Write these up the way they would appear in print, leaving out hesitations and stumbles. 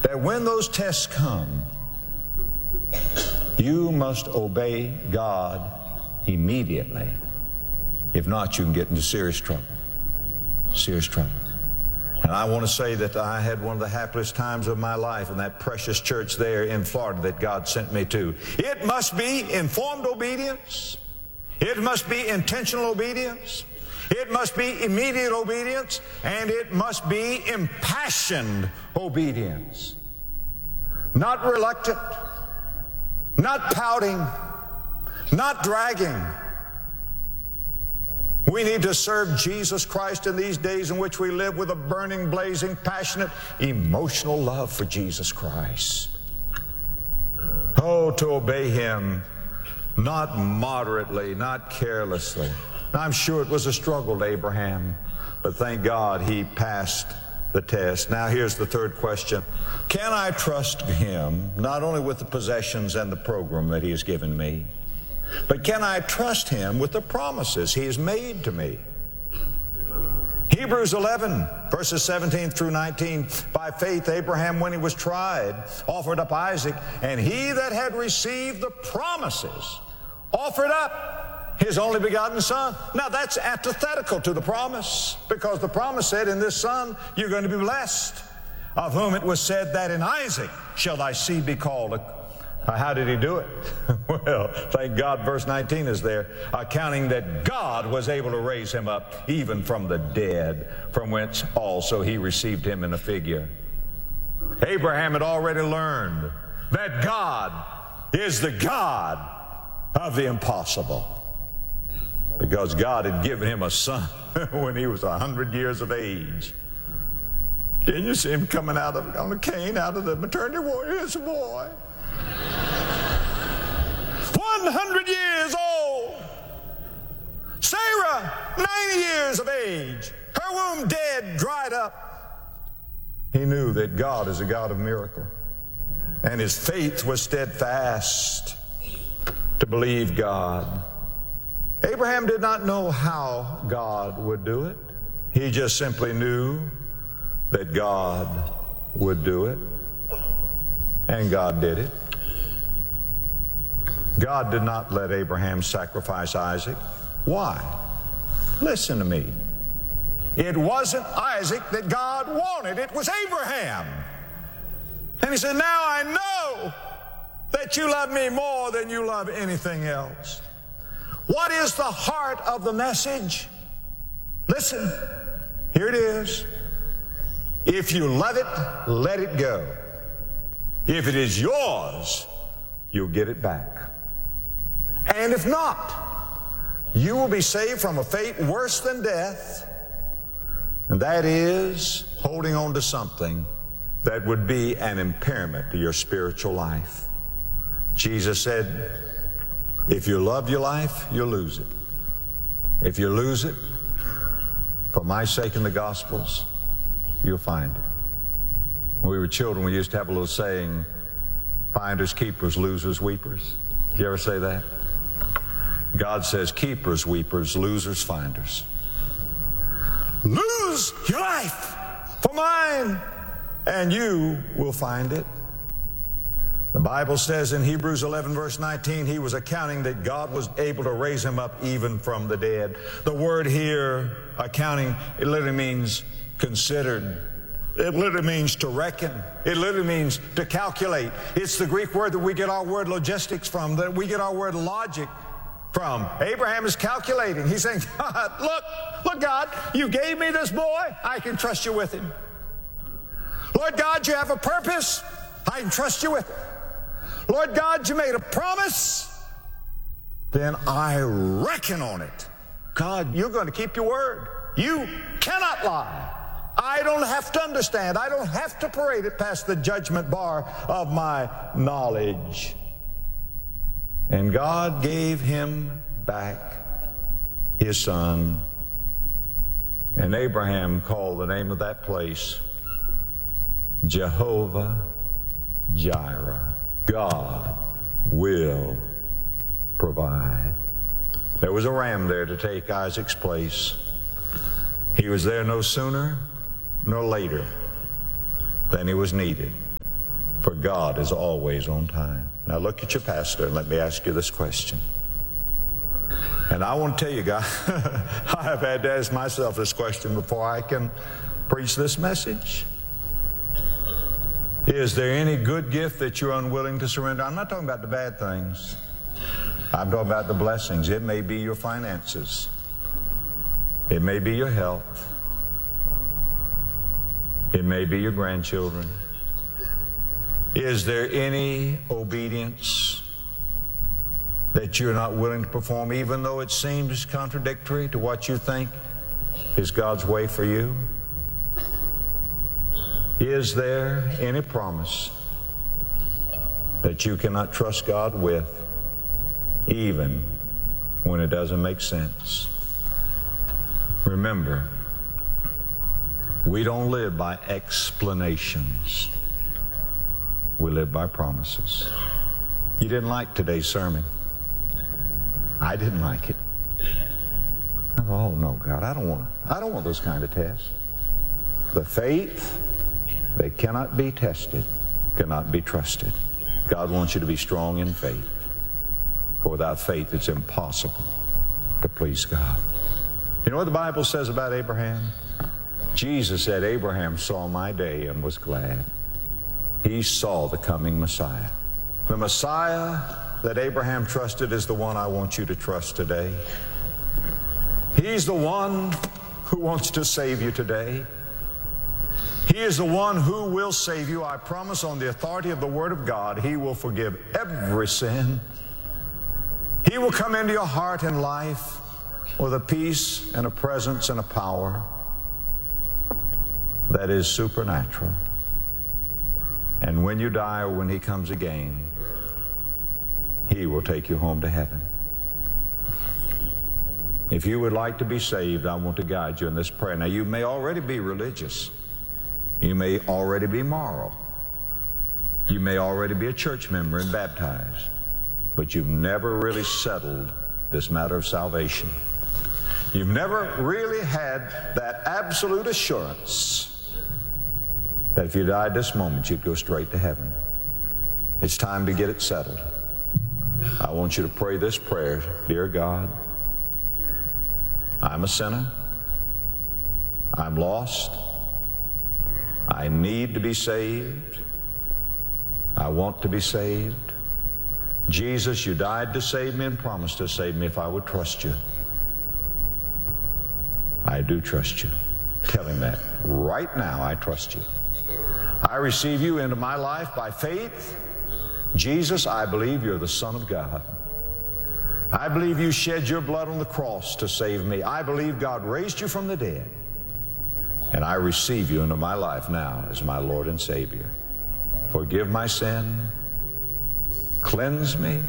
that when those tests come, you must obey God immediately. If not, you can get into serious trouble. Serious trouble. And I want to say that I had one of the happiest times of my life in that precious church there in Florida that God sent me to. It must be informed obedience. It must be intentional obedience. It must be immediate obedience. And it must be impassioned obedience. Not reluctant. Not pouting. Not dragging. We need to serve Jesus Christ in these days in which we live with a burning, blazing, passionate, emotional love for Jesus Christ. Oh, to obey Him, not moderately, not carelessly. I'm sure it was a struggle to Abraham, but thank God he passed the test. Now here's the third question. Can I trust Him, not only with the possessions and the program that He has given me, but can I trust Him with the promises He has made to me? Hebrews 11, verses 17 through 19. By faith, Abraham, when he was tried, offered up Isaac, and he that had received the promises offered up his only begotten son. Now that's antithetical to the promise, because the promise said, in this son you're going to be blessed, of whom it was said that in Isaac shall thy seed be called. How did he do it? Well, thank God verse 19 is there, accounting that God was able to raise him up even from the dead, from whence also he received him in a figure. Abraham had already learned that God is the God of the impossible, because God had given him a son when he was 100 years of age. Can you see him coming out on a cane out of the maternity ward? Here's a boy. 100 years old. Sarah, 90 years of age. Her womb dead, dried up. He knew that God is a God of miracle. And his faith was steadfast to believe God. Abraham did not know how God would do it. He just simply knew that God would do it. And God did it. God did not let Abraham sacrifice Isaac. Why? Listen to me. It wasn't Isaac that God wanted. It was Abraham. And he said, now I know that you love me more than you love anything else. What is the heart of the message? Listen, here it is. If you love it, let it go. If it is yours, you'll get it back. And if not, you will be saved from a fate worse than death, and that is holding on to something that would be an impairment to your spiritual life. Jesus said, if you love your life, you'll lose it. If you lose it, for my sake and the gospel's, you'll find it. When we were children, we used to have a little saying, finders, keepers, losers, weepers. Did you ever say that? God says, keepers, weepers, losers, finders. Lose your life for mine, and you will find it. The Bible says in Hebrews 11, verse 19, he was accounting that God was able to raise him up even from the dead. The word here, accounting, it literally means considered. It literally means to reckon. It literally means to calculate. It's the Greek word that we get our word logistics from, that we get our word logic from. Abraham is calculating. He's saying, God, look, God, you gave me this boy. I can trust you with him. Lord God, you have a purpose. I can trust you with it. Lord God, you made a promise. Then I reckon on it. God, you're going to keep your word. You cannot lie. I don't have to understand. I don't have to parade it past the judgment bar of my knowledge. And God gave him back his son. And Abraham called the name of that place Jehovah Jireh. God will provide. There was a ram there to take Isaac's place. He was there no sooner nor later than he was needed. For God is always on time. Now look at your pastor and let me ask you this question. And I want to tell you, guys, I have had to ask myself this question before I can preach this message. Is there any good gift that you're unwilling to surrender? I'm not talking about the bad things. I'm talking about the blessings. It may be your finances. It may be your health. It may be your grandchildren. Is there any obedience that you're not willing to perform, even though it seems contradictory to what you think is God's way for you? Is there any promise that you cannot trust God with, even when it doesn't make sense? Remember, we don't live by explanations. We live by promises. You didn't like today's sermon. I didn't like it. Oh no, God, I don't want those kind of tests. The faith that cannot be tested cannot be trusted. God wants you to be strong in faith. For without faith, it's impossible to please God. You know what the Bible says about Abraham? Jesus said, Abraham saw my day and was glad. He saw the coming Messiah. The Messiah that Abraham trusted is the one I want you to trust today. He's the one who wants to save you today. He is the one who will save you. I promise on the authority of the Word of God, He will forgive every sin. He will come into your heart and life with a peace and a presence and a power that is supernatural. And when you die or when He comes again, He will take you home to heaven. If you would like to be saved, I want to guide you in this prayer. Now, you may already be religious. You may already be moral. You may already be a church member and baptized. But you've never really settled this matter of salvation. You've never really had that absolute assurance that if you died this moment, you'd go straight to heaven. It's time to get it settled. I want you to pray this prayer. Dear God, I'm a sinner. I'm lost. I need to be saved. I want to be saved. Jesus, you died to save me and promised to save me if I would trust you. I do trust you. Tell Him that. Right now, I trust you. I receive you into my life by faith. Jesus, I believe you're the Son of God. I believe you shed your blood on the cross to save me. I believe God raised you from the dead. And I receive you into my life now as my Lord and Savior. Forgive my sin. Cleanse me.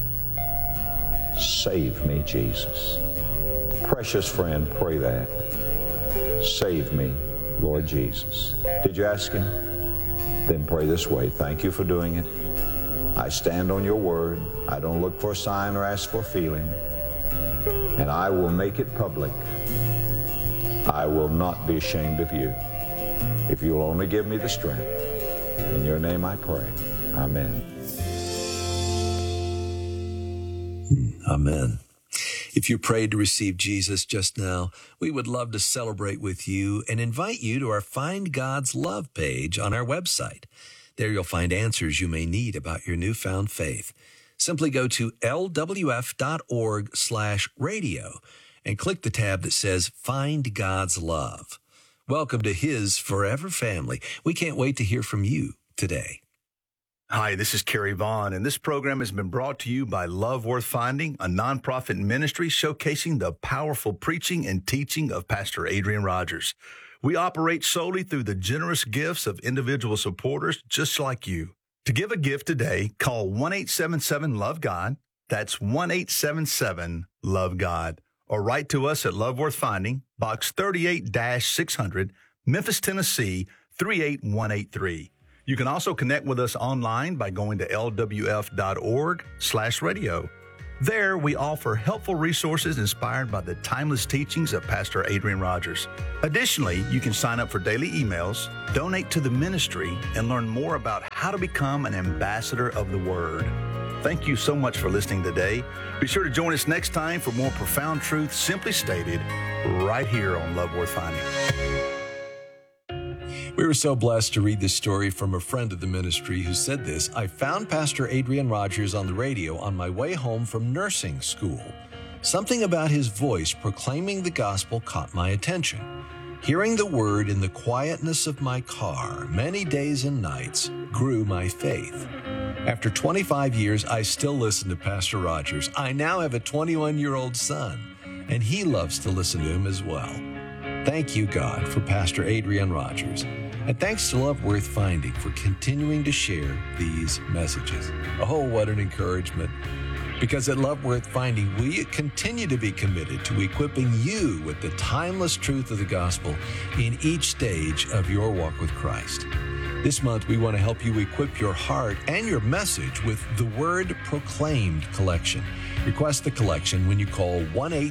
Save me, Jesus. Precious friend, pray that. Save me, Lord Jesus. Did you ask Him? Then pray this way. Thank you for doing it. I stand on your word. I don't look for a sign or ask for a feeling. And I will make it public. I will not be ashamed of you. If you'll only give me the strength. In your name I pray. Amen. Amen. If you prayed to receive Jesus just now, we would love to celebrate with you and invite you to our Find God's Love page on our website. There you'll find answers you may need about your newfound faith. Simply go to lwf.org/radio and click the tab that says Find God's Love. Welcome to His forever family. We can't wait to hear from you today. Hi, this is Kerry Vaughn, and this program has been brought to you by Love Worth Finding, a nonprofit ministry showcasing the powerful preaching and teaching of Pastor Adrian Rogers. We operate solely through the generous gifts of individual supporters just like you. To give a gift today, call 1-877-LOVE-GOD. That's 1-877-LOVE-GOD. Or write to us at Love Worth Finding, Box 38-600, Memphis, Tennessee, 38183. You can also connect with us online by going to lwf.org/radio. There, we offer helpful resources inspired by the timeless teachings of Pastor Adrian Rogers. Additionally, you can sign up for daily emails, donate to the ministry, and learn more about how to become an ambassador of the Word. Thank you so much for listening today. Be sure to join us next time for more profound truth simply stated right here on Love Worth Finding. We were so blessed to read this story from a friend of the ministry who said this: I found Pastor Adrian Rogers on the radio on my way home from nursing school. Something about his voice proclaiming the gospel caught my attention. Hearing the word in the quietness of my car many days and nights grew my faith. After 25 years, I still listen to Pastor Rogers. I now have a 21-year-old son, and he loves to listen to him as well. Thank you, God, for Pastor Adrian Rogers. And thanks to Love Worth Finding for continuing to share these messages. Oh, what an encouragement. Because at Love Worth Finding, we continue to be committed to equipping you with the timeless truth of the gospel in each stage of your walk with Christ. This month, we want to help you equip your heart and your message with the Word Proclaimed collection. Request the collection when you call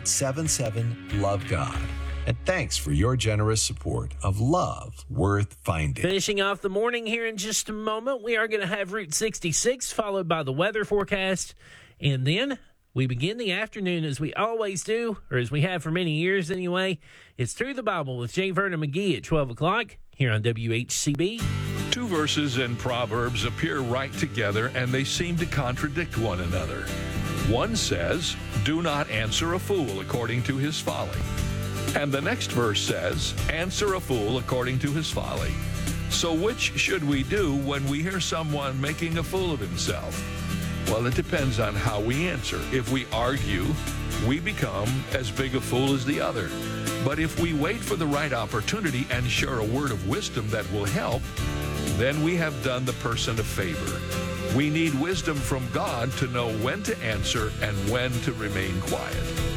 1-877-LOVE-GOD. And thanks for your generous support of Love Worth Finding. Finishing off the morning here in just a moment, we are going to have Route 66 followed by the weather forecast. And then we begin the afternoon as we always do, or as we have for many years anyway. It's Through the Bible with J. Vernon McGee at 12 o'clock here on WHCB. Two verses in Proverbs appear right together, and they seem to contradict one another. One says, "Do not answer a fool according to his folly." And the next verse says, "Answer a fool according to his folly." So which should we do when we hear someone making a fool of himself? Well, it depends on how we answer. If we argue, we become as big a fool as the other. But if we wait for the right opportunity and share a word of wisdom that will help, then we have done the person a favor. We need wisdom from God to know when to answer and when to remain quiet.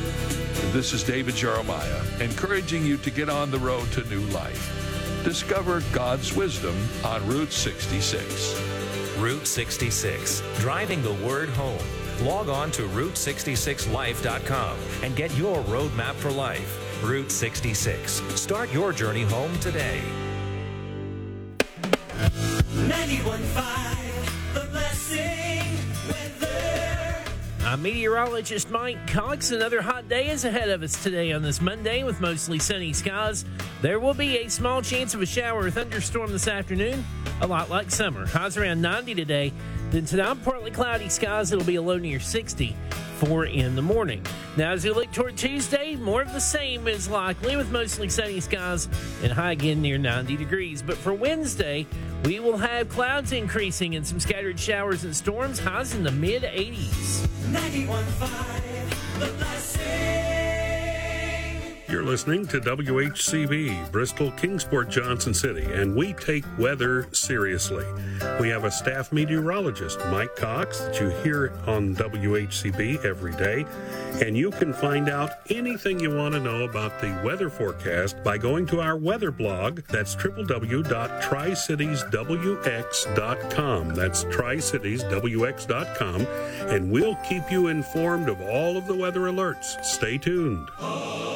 This is David Jeremiah, encouraging you to get on the road to new life. Discover God's wisdom on Route 66. Route 66, driving the word home. Log on to Route66Life.com and get your roadmap for life. Route 66. Start your journey home today. 91.5, The Blessing Weather. I'm meteorologist Mike Cox. Another hot day is ahead of us today on this Monday with mostly sunny skies. There will be a small chance of a shower or thunderstorm this afternoon, a lot like summer. Highs around 90 today. Then tonight, partly cloudy skies. It'll be a low near 60 for in the morning. Now, as we look toward Tuesday, more of the same is likely with mostly sunny skies and high again near 90 degrees. But for Wednesday, we will have clouds increasing and some scattered showers and storms, highs in the mid-80s. 91.5, The Blessing. You're listening to WHCB, Bristol, Kingsport, Johnson City, and we take weather seriously. We have a staff meteorologist, Mike Cox, that you hear on WHCB every day, and you can find out anything you want to know about the weather forecast by going to our weather blog. That's www.tricitieswx.com. That's tricitieswx.com, and we'll keep you informed of all of the weather alerts. Stay tuned.